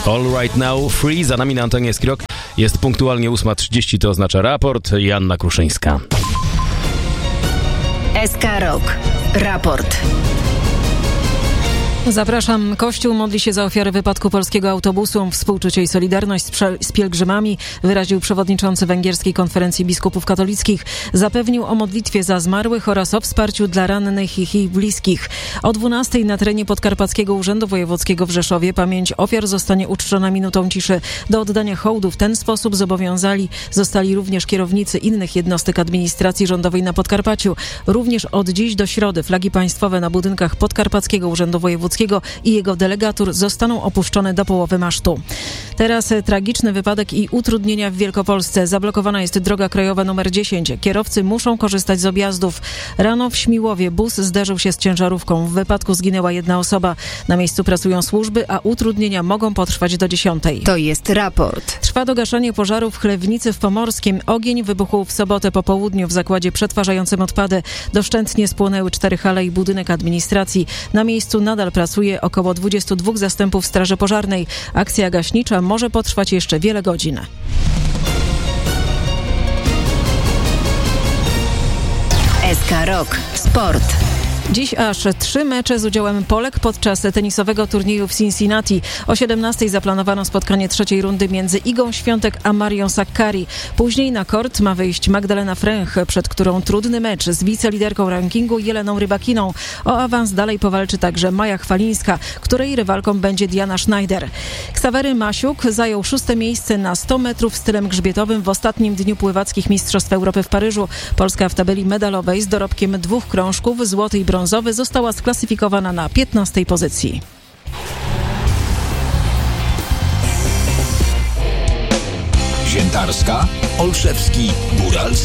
All Right Now, Free. Za nami na antenie Skirok. Jest punktualnie 8:30, to oznacza raport. Joanna Kruszyńska. SK Rock. Raport. Zapraszam. Kościół modli się za ofiary wypadku polskiego autobusu. Współczucie i solidarność z pielgrzymami wyraził przewodniczący Węgierskiej Konferencji Biskupów Katolickich. Zapewnił o modlitwie za zmarłych oraz o wsparciu dla rannych i ich bliskich. O 12:00 na terenie Podkarpackiego Urzędu Wojewódzkiego w Rzeszowie pamięć ofiar zostanie uczczona minutą ciszy. Do oddania hołdu w ten sposób zobowiązali zostali również kierownicy innych jednostek administracji rządowej na Podkarpaciu. Również od dziś do środy flagi państwowe na budynkach Podkarpackiego Urzędu Wojewódzkiego i jego delegatur zostaną opuszczone do połowy masztu. Teraz tragiczny wypadek i utrudnienia w Wielkopolsce. Zablokowana jest droga krajowa nr 10. Kierowcy muszą korzystać z objazdów. Rano w Śmiłowie bus zderzył się z ciężarówką. W wypadku zginęła jedna osoba. Na miejscu pracują służby, a utrudnienia mogą potrwać do 10:00. To jest raport. Trwa dogaszanie pożaru w Chlewnicy w Pomorskim. Ogień wybuchł w sobotę po południu w zakładzie przetwarzającym odpady. Doszczętnie spłonęły 4 hale i budynek administracji. Na miejscu nadal pracuje około 22 zastępów Straży Pożarnej. Akcja gaśnicza może potrwać jeszcze wiele godzin. SK Rock. Sport. Dziś aż 3 mecze z udziałem Polek podczas tenisowego turnieju w Cincinnati. O 17:00 zaplanowano spotkanie trzeciej rundy między Igą Świątek a Marią Sakkari. Później na kort ma wyjść Magdalena Fręch, przed którą trudny mecz z wiceliderką rankingu Jeleną Rybakiną. O awans dalej powalczy także Maja Chwalińska, której rywalką będzie Diana Schneider. Ksawery Masiuk zajął 6. miejsce na 100 metrów stylem grzbietowym w ostatnim dniu pływackich Mistrzostw Europy w Paryżu. Polska w tabeli medalowej z dorobkiem 2 krążków, złoty i brązowy, została sklasyfikowana na 15. pozycji. Ziętarska, Olszewski, Góralski.